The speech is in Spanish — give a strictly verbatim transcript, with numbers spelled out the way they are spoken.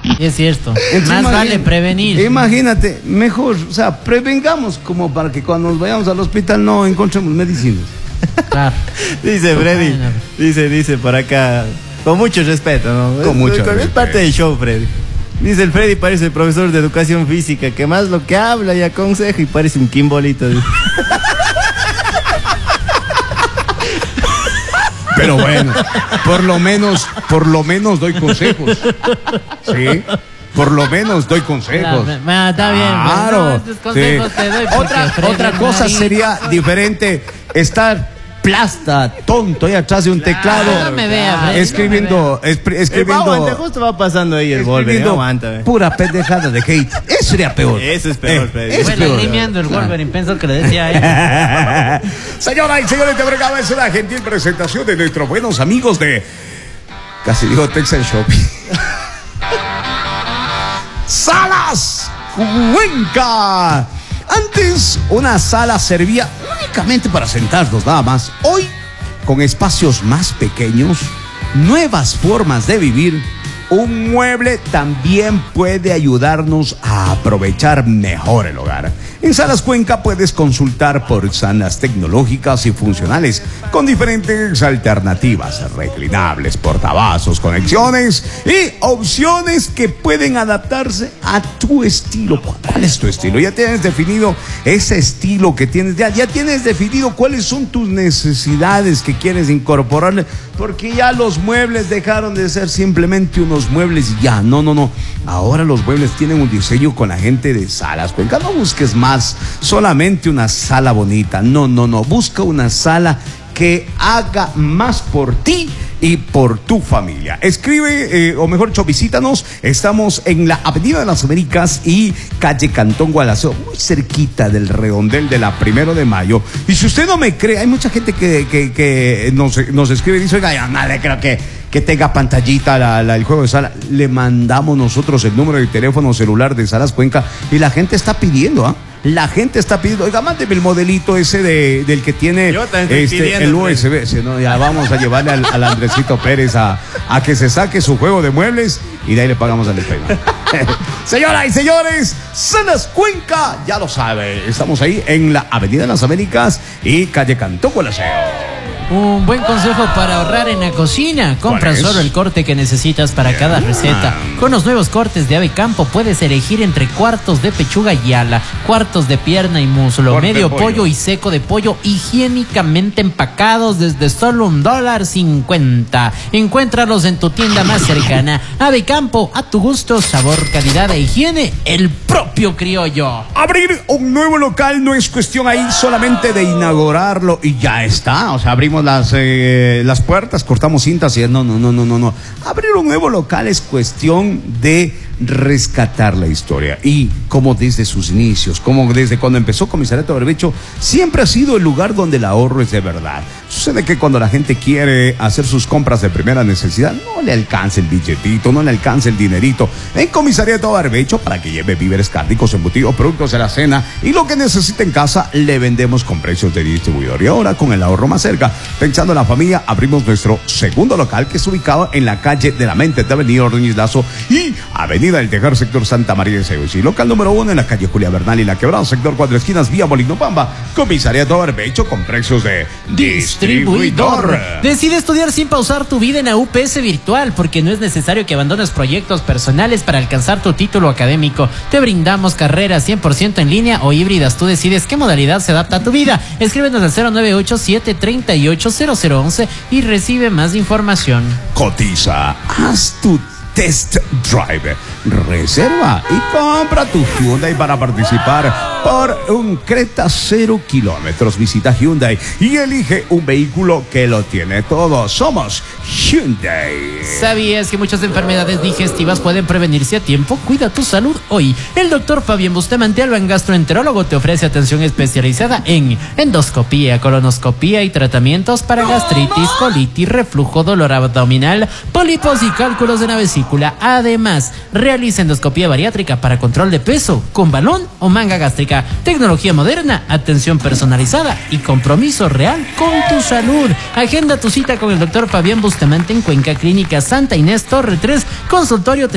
Es cierto. Entonces, más imagina- vale prevenir. Imagínate, mejor, o sea, prevengamos como para que cuando nos vayamos al hospital no encontremos medicinas. Claro. Dice Freddy, Bueno. dice, dice por acá, con mucho respeto, ¿no? Con mucho Es respeto. parte del show, Freddy. Dice el Freddy, parece el profesor de educación física, que más lo que habla y aconseja y parece un quimbolito. Pero bueno, por lo menos, por lo menos doy consejos. Sí, por lo menos doy consejos. Claro, bueno, está bien, Claro. pero no, estos consejos sí. te doy porque Otra, Freddy otra cosa Marín- sería diferente estar plasta, tonto, ahí atrás de un teclado. no me vea, Freddy, escribiendo, espri- escribiendo. Aguanta, justo va pasando ahí el Wolverine, escribiendo aguanta. eh. pura pendejada de hate. Eso sería peor. Eso es peor, Freddy. es Fue peor. lagrimeando el Wolverine, pensó que le decía a él. Señoras y señores, de verdad es una gentil presentación de nuestros buenos amigos de casi digo Texas Shopping. Salas Cuenca. Antes una sala servía únicamente para sentarnos nada más. Hoy, con espacios más pequeños, nuevas formas de vivir, un mueble también puede ayudarnos a aprovechar mejor el hogar. En Salas Cuenca puedes consultar por salas tecnológicas y funcionales con diferentes alternativas, reclinables, portavasos, conexiones y opciones que pueden adaptarse a tu estilo. ¿Cuál es tu estilo? Ya tienes definido ese estilo que tienes, ya, ya tienes definido cuáles son tus necesidades que quieres incorporarle, porque ya los muebles dejaron de ser simplemente unos muebles y ya, no, no, no. Ahora los muebles tienen un diseño con la gente de Salas Cuenca. No busques más solamente una sala bonita, no, no, no. Busca una sala que haga más por ti y por tu familia. Escribe, eh, o mejor dicho, visítanos. Estamos en la Avenida de las Américas y calle Cantón Gualaceo, muy cerquita del redondel de la Primero de Mayo. Y si usted no me cree, hay mucha gente que, que, que nos, nos escribe y dice, oiga, ya nadie creo que, que tenga pantallita la, la, el juego de sala. Le mandamos nosotros el número de teléfono celular de Salas Cuenca y la gente está pidiendo, ¿ah? ¿eh? La gente está pidiendo, oiga, mándeme el modelito ese de, del que tiene Yo también estoy este, pidiendo, el U S B. Si no, ya vamos a llevarle al, al Andresito Pérez a, a que se saque su juego de muebles y de ahí le pagamos al despego. Señoras y señores, Salas Cuenca, ya lo sabe, estamos ahí en la Avenida de las Américas y calle Cantón Gualaceo. Un buen consejo para ahorrar en la cocina. Compra ¿Cuál es? solo el corte que necesitas para cada receta. Con los nuevos cortes de Ave Campo puedes elegir entre cuartos de pechuga y ala, cuartos de pierna y muslo, Corte medio de pollo. pollo y seco de pollo, higiénicamente empacados desde solo un dólar cincuenta. Encuéntralos en tu tienda más cercana. Ave Campo, a tu gusto, sabor, calidad e higiene, el propio criollo. Abrir un nuevo local no es cuestión ahí solamente de inaugurarlo y ya está. O sea, abrimos las, eh, las puertas, cortamos cintas y no, no, no, no, no, no. Abrir un nuevo local es cuestión de rescatar la historia. Y como desde sus inicios, como desde cuando empezó Comisariato Barbecho, siempre ha sido el lugar donde el ahorro es de verdad. Sucede que cuando la gente quiere hacer sus compras de primera necesidad, no le alcanza el billetito, no le alcanza el dinerito. En Comisariato Barbecho, para que lleve víveres cárnicos, embutidos, productos de la cena y lo que necesite en casa, le vendemos con precios de distribuidor. Y ahora, con el ahorro más cerca, pensando en la familia, abrimos nuestro segundo local, que es ubicado en la calle de la Mente de Avenida Ordóñez Lazo y Avenida del Tejar, sector Santa María de Ceus. Y local número uno en la calle Julia Bernal y la Quebrada, sector Cuatro Esquinas, vía Molino Pamba. Comisariato Barbecho con precios de distribuidor. Decide estudiar sin pausar tu vida en la U P S virtual, porque no es necesario que abandones proyectos personales para alcanzar tu título académico. Te brindamos carreras cien por ciento en línea o híbridas. Tú decides qué modalidad se adapta a tu vida. Escríbenos al cero nueve ocho siete tres ocho cero cero once y recibe más información. Cotiza, haz tu test drive, reserva y compra tu Hyundai para participar por un Creta cero kilómetros. Visita Hyundai y elige un vehículo que lo tiene todo. Somos Hyundai. ¿Sabías que muchas enfermedades digestivas pueden prevenirse a tiempo? Cuida tu salud hoy. El doctor Fabián Bustamante Alban, gastroenterólogo, te ofrece atención especializada en endoscopía, colonoscopía y tratamientos para gastritis, colitis, reflujo, dolor abdominal, pólipos y cálculos de la vesícula. Además, realiza endoscopía bariátrica para control de peso, con balón o manga gástrica. Tecnología moderna, atención personalizada y compromiso real con tu salud. Agenda tu cita con el doctor Fabián Bustamante en Cuenca, Clínica Santa Inés, Torre tres, consultorio